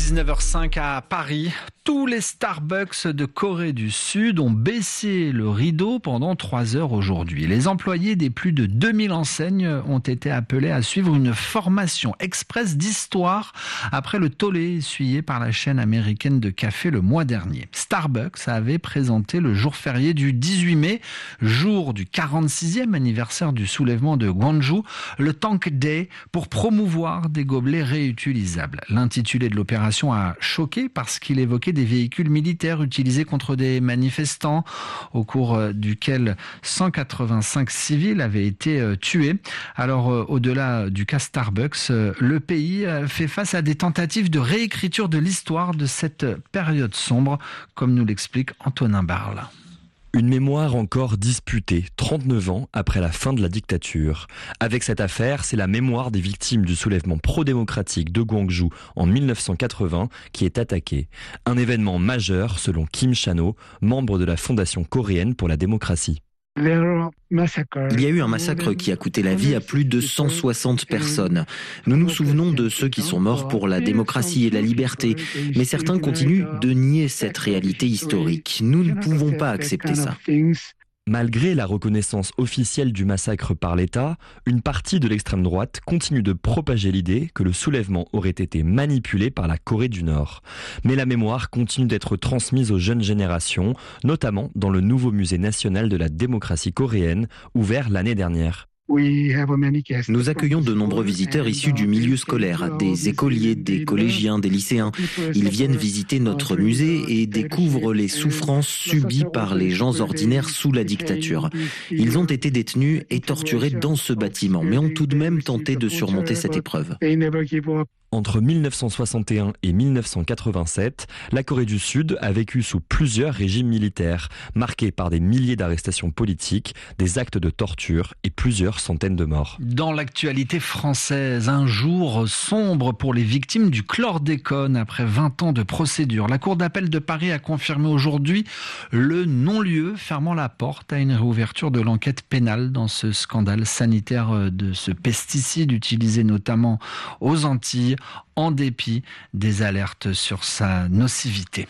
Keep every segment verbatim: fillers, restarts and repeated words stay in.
dix-neuf heures cinq à Paris. Tous les Starbucks de Corée du Sud ont baissé le rideau pendant trois heures aujourd'hui. Les employés des plus de deux mille enseignes ont été appelés à suivre une formation express d'histoire après le tollé essuyé par la chaîne américaine de café le mois dernier. Starbucks avait présenté le jour férié du dix-huit mai, jour du quarante-sixième anniversaire du soulèvement de Gwangju, le Tank Day, pour promouvoir des gobelets réutilisables. L'intitulé de l'opération a choqué parce qu'il évoquait des véhicules militaires utilisés contre des manifestants, au cours duquel cent quatre-vingt-cinq civils avaient été tués. Alors, au-delà du cas Starbucks, le pays fait face à des tentatives de réécriture de l'histoire de cette période sombre, comme nous l'explique Antonin Barle. Une mémoire encore disputée, trente-neuf ans après la fin de la dictature. Avec cette affaire, c'est la mémoire des victimes du soulèvement pro-démocratique de Gwangju en mille neuf cent quatre-vingts qui est attaquée. Un événement majeur selon Kim Chano, membre de la Fondation coréenne pour la démocratie. Il y a eu un massacre qui a coûté la vie à plus de cent soixante personnes. Nous nous souvenons de ceux qui sont morts pour la démocratie et la liberté, mais certains continuent de nier cette réalité historique. Nous ne pouvons pas accepter ça. Malgré la reconnaissance officielle du massacre par l'État, une partie de l'extrême droite continue de propager l'idée que le soulèvement aurait été manipulé par la Corée du Nord. Mais la mémoire continue d'être transmise aux jeunes générations, notamment dans le nouveau musée national de la démocratie coréenne, ouvert l'année dernière. Nous accueillons de nombreux visiteurs issus du milieu scolaire, des écoliers, des collégiens, des lycéens. Ils viennent visiter notre musée et découvrent les souffrances subies par les gens ordinaires sous la dictature. Ils ont été détenus et torturés dans ce bâtiment, mais ont tout de même tenté de surmonter cette épreuve. Entre mille neuf cent soixante et un et mille neuf cent quatre-vingt-sept, la Corée du Sud a vécu sous plusieurs régimes militaires, marqués par des milliers d'arrestations politiques, des actes de torture et plusieurs centaines de morts. Dans l'actualité française, un jour sombre pour les victimes du chlordécone après vingt ans de procédure. La Cour d'appel de Paris a confirmé aujourd'hui le non-lieu, fermant la porte à une réouverture de l'enquête pénale dans ce scandale sanitaire de ce pesticide utilisé notamment aux Antilles, en dépit des alertes sur sa nocivité.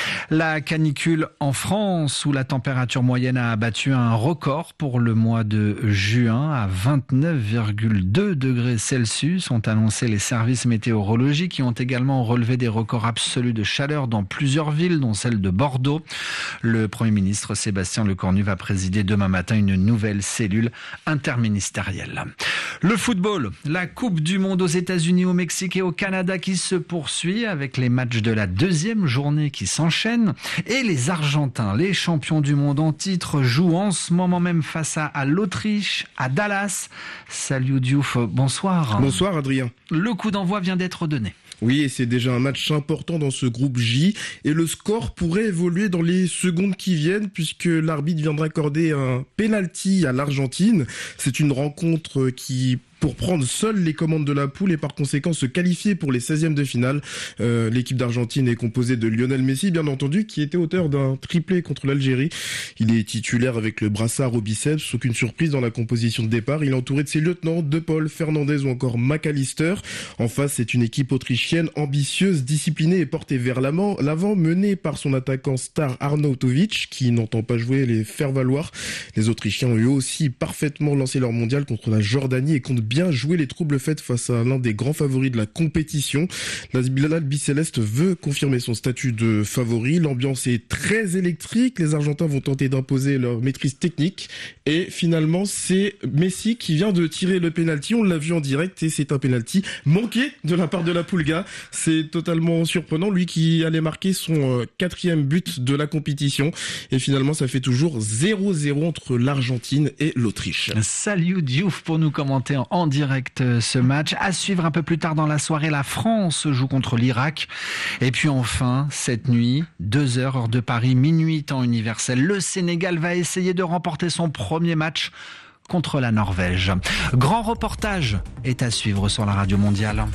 La canicule en France, où la température moyenne a battu un record pour le mois de juin à vingt-neuf virgule deux degrés Celsius, ont annoncé les services météorologiques, qui ont également relevé des records absolus de chaleur dans plusieurs villes, dont celle de Bordeaux. Le Premier ministre Sébastien Lecornu va présider demain matin une nouvelle cellule interministérielle. Le football, la Coupe du Monde aux États-Unis, au Mexique et au Canada qui se poursuit avec les matchs de la deuxième journée qui s'enchaînent. Et les Argentins, les champions du monde en titre, jouent en ce moment même face à, à l'Autriche, à Dallas. Salut Diouf, bonsoir. Bonsoir Adrien. Le coup d'envoi vient d'être donné. Oui, et c'est déjà un match important dans ce groupe J. Et le score pourrait évoluer dans les secondes qui viennent, puisque l'arbitre viendra accorder un penalty à l'Argentine. C'est une rencontre qui... pour prendre seule les commandes de la poule et par conséquent se qualifier pour les seizièmes de finale. Euh, l'équipe d'Argentine est composée de Lionel Messi, bien entendu, qui était auteur d'un triplé contre l'Algérie. Il est titulaire avec le brassard au biceps, aucune surprise dans la composition de départ. Il est entouré de ses lieutenants, De Paul, Fernandez ou encore McAllister. En face, c'est une équipe autrichienne ambitieuse, disciplinée et portée vers l'avant, l'avant menée par son attaquant star Arnautovic, qui n'entend pas jouer les faire valoir. Les Autrichiens ont eu aussi parfaitement lancé leur mondial contre la Jordanie et comptent bien jouer les troubles faits face à l'un des grands favoris de la compétition. L'Albi-Céleste veut confirmer son statut de favori. L'ambiance est très électrique. Les Argentins vont tenter d'imposer leur maîtrise technique. Et finalement, c'est Messi qui vient de tirer le penalty. On l'a vu en direct et c'est un penalty manqué de la part de la Pulga. C'est totalement surprenant. Lui qui allait marquer son quatrième but de la compétition. Et finalement, ça fait toujours zéro zéro entre l'Argentine et l'Autriche. Salut Diouf pour nous commenter en En direct ce match. À suivre un peu plus tard dans la soirée, la France joue contre l'Irak. Et puis enfin, cette nuit, deux heures heure de Paris, minuit temps universel, le Sénégal va essayer de remporter son premier match contre la Norvège. Grand reportage est à suivre sur la radio mondiale.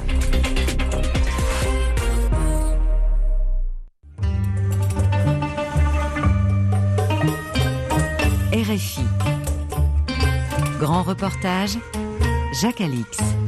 R F I. Grand reportage, Jacques Alix.